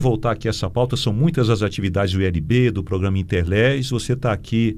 Voltar aqui a essa pauta, são muitas as atividades do ILB, do programa Interles. Você está aqui,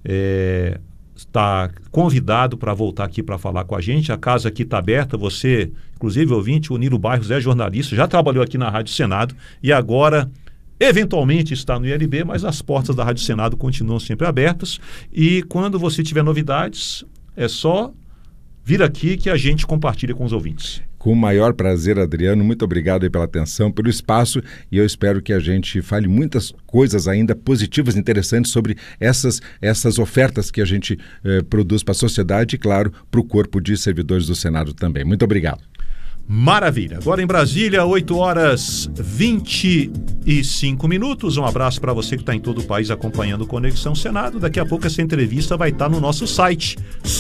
está convidado para voltar aqui para falar com a gente. A casa aqui está aberta. Você, inclusive, ouvinte, o Nilo Bairros é jornalista, já trabalhou aqui na Rádio Senado e agora, eventualmente, está no ILB, mas as portas da Rádio Senado continuam sempre abertas. E quando você tiver novidades, é só vir aqui que a gente compartilha com os ouvintes. Com o maior prazer, Adriano. Muito obrigado aí pela atenção, pelo espaço, e eu espero que a gente fale muitas coisas ainda positivas, interessantes sobre essas ofertas que a gente produz para a sociedade e, claro, para o corpo de servidores do Senado também. Muito obrigado. Maravilha. Agora em Brasília, 8h25. Um abraço para você que está em todo o país acompanhando o Conexão Senado. Daqui a pouco essa entrevista vai estar no nosso site,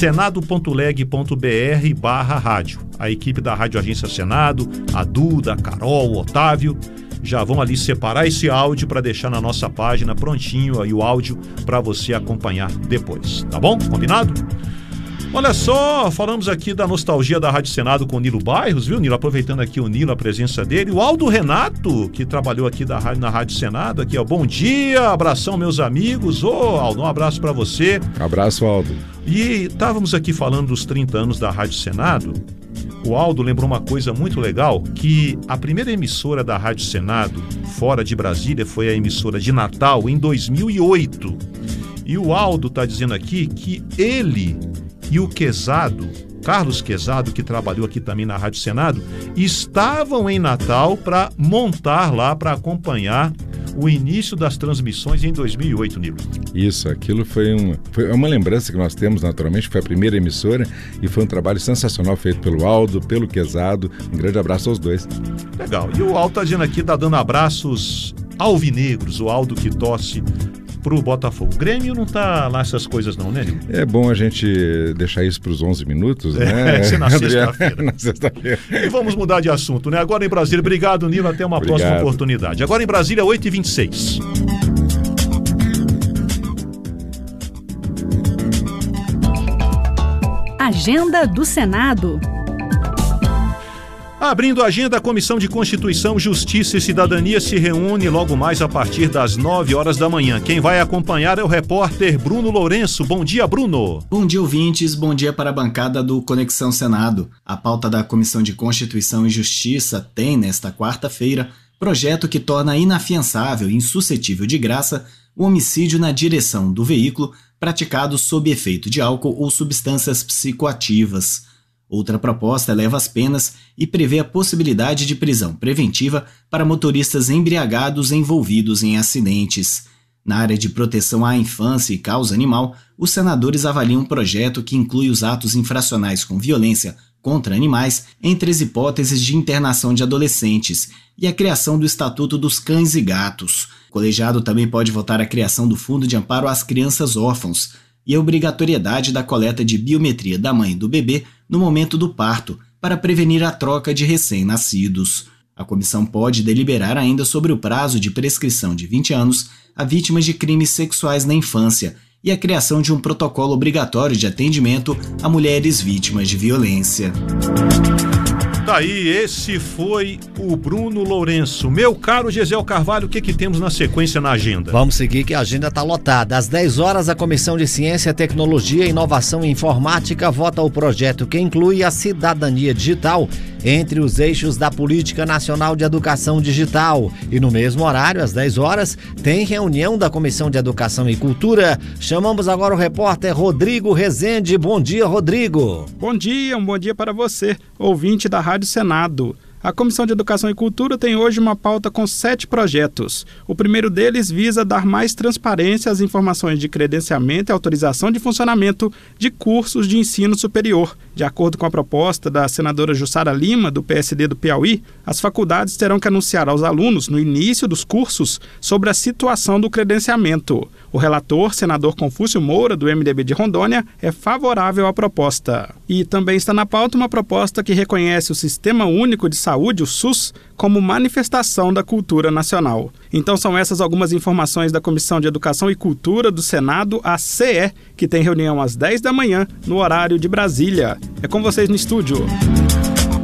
senado.leg.br/rádio. A equipe da Rádio Agência Senado, a Duda, a Carol, o Otávio, já vão ali separar esse áudio para deixar na nossa página prontinho aí o áudio para você acompanhar depois. Tá bom? Combinado? Olha só, falamos aqui da nostalgia da Rádio Senado com o Nilo Bairros, viu, Nilo? Aproveitando aqui o Nilo, a presença dele. O Aldo Renato, que trabalhou aqui na Rádio Senado, aqui, ó. Bom dia, abração, meus amigos. Aldo, um abraço para você. Abraço, Aldo. E estávamos aqui falando dos 30 anos da Rádio Senado. O Aldo lembrou uma coisa muito legal, que a primeira emissora da Rádio Senado, fora de Brasília, foi a emissora de Natal, em 2008. E o Aldo está dizendo aqui que ele e o Quezado, Carlos Quezado, que trabalhou aqui também na Rádio Senado, estavam em Natal para montar lá, para acompanhar o início das transmissões em 2008, Nilo. Isso, aquilo foi uma lembrança que nós temos, naturalmente, foi a primeira emissora e foi um trabalho sensacional feito pelo Aldo, pelo Quezado. Um grande abraço aos dois. Legal. E o Aldo está dizendo aqui, está dando abraços alvinegros, o Aldo que torce pro Botafogo. O Grêmio não tá lá essas coisas não, né, Nilo? É bom a gente deixar isso para os 11 minutos, né? Ser na sexta-feira. E vamos mudar de assunto, né? Agora em Brasília. Obrigado, Nilo. Até uma próxima oportunidade. Agora em Brasília, 8h26. Agenda do Senado. Abrindo a agenda, a Comissão de Constituição, Justiça e Cidadania se reúne logo mais a partir das 9 horas da manhã. Quem vai acompanhar é o repórter Bruno Lourenço. Bom dia, Bruno. Bom dia, ouvintes. Bom dia para a bancada do Conexão Senado. A pauta da Comissão de Constituição e Justiça tem, nesta quarta-feira, projeto que torna inafiançável e insuscetível de graça o homicídio na direção do veículo praticado sob efeito de álcool ou substâncias psicoativas. Outra proposta eleva as penas e prevê a possibilidade de prisão preventiva para motoristas embriagados envolvidos em acidentes. Na área de proteção à infância e causa animal, os senadores avaliam um projeto que inclui os atos infracionais com violência contra animais entre as hipóteses de internação de adolescentes e a criação do Estatuto dos Cães e Gatos. O colegiado também pode votar a criação do Fundo de Amparo às Crianças Órfãos e a obrigatoriedade da coleta de biometria da mãe e do bebê no momento do parto, para prevenir a troca de recém-nascidos. A comissão pode deliberar ainda sobre o prazo de prescrição de 20 anos a vítimas de crimes sexuais na infância e a criação de um protocolo obrigatório de atendimento a mulheres vítimas de violência. Tá aí, esse foi o Bruno Lourenço. Meu caro Gesiel Carvalho, o que temos na sequência na agenda? Vamos seguir que a agenda está lotada. Às 10 horas, a Comissão de Ciência, Tecnologia, Inovação e Informática vota o projeto que inclui a cidadania digital entre os eixos da Política Nacional de Educação Digital. E no mesmo horário, às 10 horas, tem reunião da Comissão de Educação e Cultura. Chamamos agora o repórter Rodrigo Rezende. Bom dia, Rodrigo. Bom dia, um bom dia para você, ouvinte da Rádio Senado. A Comissão de Educação e Cultura tem hoje uma pauta com 7 projetos. O primeiro deles visa dar mais transparência às informações de credenciamento e autorização de funcionamento de cursos de ensino superior. De acordo com a proposta da senadora Jussara Lima, do PSD do Piauí, as faculdades terão que anunciar aos alunos, no início dos cursos, sobre a situação do credenciamento. O relator, senador Confúcio Moura, do MDB de Rondônia, é favorável à proposta. E também está na pauta uma proposta que reconhece o Sistema Único de Saúde, o SUS, como manifestação da cultura nacional. Então são essas algumas informações da Comissão de Educação e Cultura do Senado, a CE, que tem reunião às 10 da manhã, no horário de Brasília. É com vocês no estúdio.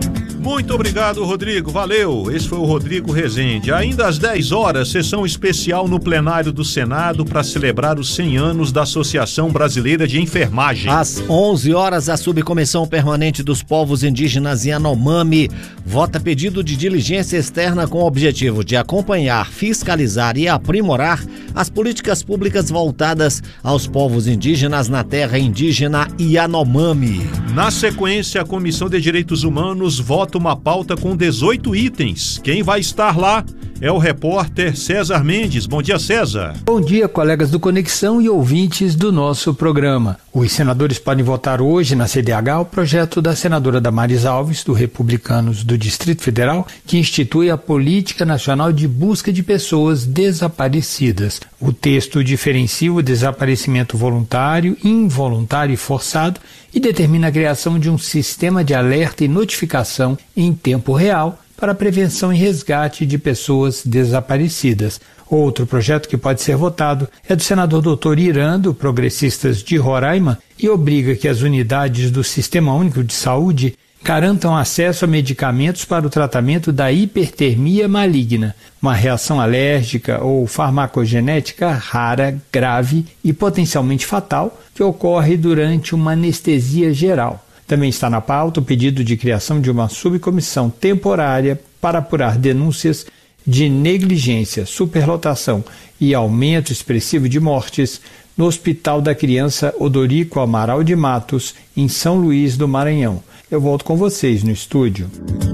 Muito obrigado, Rodrigo. Valeu. Esse foi o Rodrigo Rezende. Ainda às 10 horas, sessão especial no plenário do Senado para celebrar os 100 anos da Associação Brasileira de Enfermagem. Às 11 horas, a Subcomissão Permanente dos Povos Indígenas Yanomami vota pedido de diligência externa com o objetivo de acompanhar, fiscalizar e aprimorar as políticas públicas voltadas aos povos indígenas na terra indígena Yanomami. Na sequência, a Comissão de Direitos Humanos vota uma pauta com 18 itens. Quem vai estar lá é o repórter César Mendes. Bom dia, César. Bom dia, colegas do Conexão e ouvintes do nosso programa. Os senadores podem votar hoje na CDH o projeto da senadora Damares Alves, do Republicanos do Distrito Federal, que institui a Política Nacional de Busca de Pessoas Desaparecidas. O texto diferencia o desaparecimento voluntário, involuntário e forçado e determina a criação de um sistema de alerta e notificação em tempo real para a prevenção e resgate de pessoas desaparecidas. Outro projeto que pode ser votado é do senador Dr. Irã, do Progressistas de Roraima, e obriga que as unidades do Sistema Único de Saúde garantam acesso a medicamentos para o tratamento da hipertermia maligna, uma reação alérgica ou farmacogenética rara, grave e potencialmente fatal que ocorre durante uma anestesia geral. Também está na pauta o pedido de criação de uma subcomissão temporária para apurar denúncias de negligência, superlotação e aumento expressivo de mortes no Hospital da Criança Odorico Amaral de Matos, em São Luís do Maranhão. Eu volto com vocês no estúdio.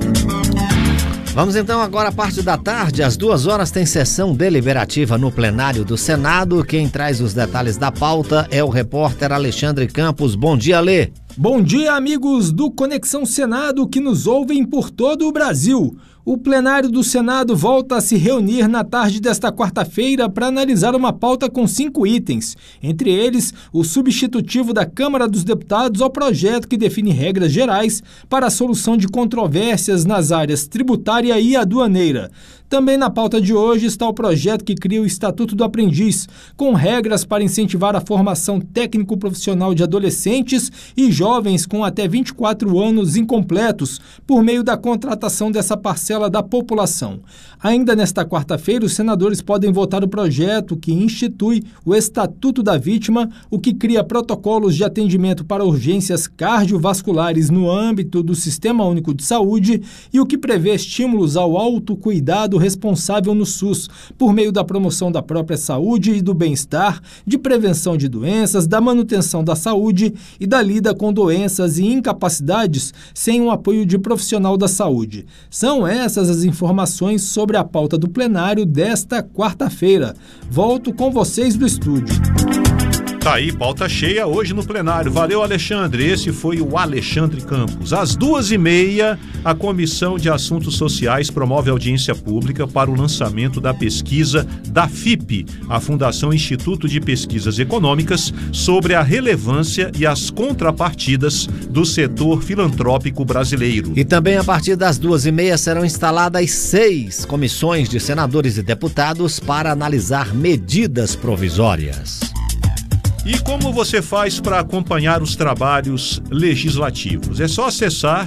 Vamos então agora à parte da tarde. Às 2 horas tem sessão deliberativa no plenário do Senado. Quem traz os detalhes da pauta é o repórter Alexandre Campos. Bom dia, Alê. Bom dia, amigos do Conexão Senado que nos ouvem por todo o Brasil. O plenário do Senado volta a se reunir na tarde desta quarta-feira para analisar uma pauta com 5 itens. Entre eles, o substitutivo da Câmara dos Deputados ao projeto que define regras gerais para a solução de controvérsias nas áreas tributária e aduaneira. Também na pauta de hoje está o projeto que cria o Estatuto do Aprendiz, com regras para incentivar a formação técnico-profissional de adolescentes e jovens com até 24 anos incompletos, por meio da contratação dessa parcela da população. Ainda nesta quarta-feira, os senadores podem votar o projeto que institui o Estatuto da Vítima, o que cria protocolos de atendimento para urgências cardiovasculares no âmbito do Sistema Único de Saúde e o que prevê estímulos ao autocuidado responsável no SUS, por meio da promoção da própria saúde e do bem-estar, de prevenção de doenças, da manutenção da saúde e da lida com doenças e incapacidades sem o apoio de profissional da saúde. São essas as informações sobre a pauta do plenário desta quarta-feira. Volto com vocês do estúdio. Tá aí, pauta cheia hoje no plenário. Valeu, Alexandre. Esse foi o Alexandre Campos. Às 2h30, a Comissão de Assuntos Sociais promove audiência pública para o lançamento da pesquisa da FIP, a Fundação Instituto de Pesquisas Econômicas, sobre a relevância e as contrapartidas do setor filantrópico brasileiro. E também a partir das 2h30 serão instaladas 6 comissões de senadores e deputados para analisar medidas provisórias. E como você faz para acompanhar os trabalhos legislativos? É só acessar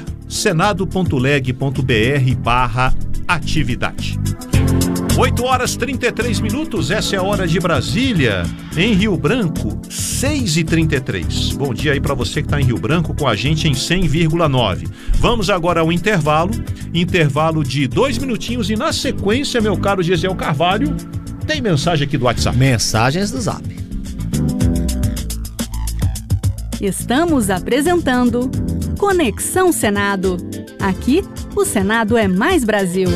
senado.leg.br/atividade. 8h33, essa é a hora de Brasília. Em Rio Branco, 6h33. Bom dia aí para você que está em Rio Branco com a gente em 100,9. Vamos agora ao intervalo de 2 minutinhos e na sequência, meu caro Gesiel Carvalho, tem mensagem aqui do WhatsApp. Mensagens do Zap. Estamos apresentando Conexão Senado. Aqui, o Senado é mais Brasil.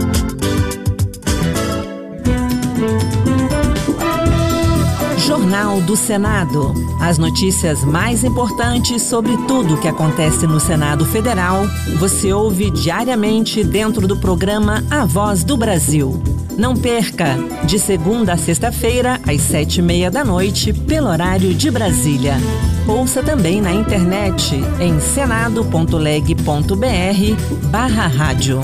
Jornal do Senado. As notícias mais importantes sobre tudo o que acontece no Senado Federal, você ouve diariamente dentro do programa A Voz do Brasil. Não perca, de segunda a sexta-feira, às 7h30 da noite, pelo horário de Brasília. Ouça também na internet em senado.leg.br/rádio.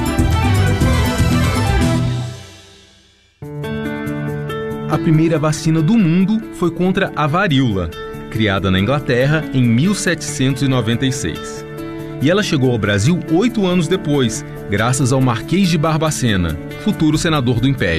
A primeira vacina do mundo foi contra a varíola, criada na Inglaterra em 1796. e ela chegou ao Brasil 8 anos depois, graças ao Marquês de Barbacena, futuro senador do Império.